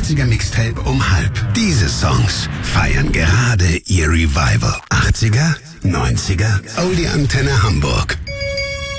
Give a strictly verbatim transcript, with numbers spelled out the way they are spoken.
achtziger Mixtape um halb. Diese Songs feiern gerade ihr Revival. achtziger, neunziger, Oldie Antenne Hamburg.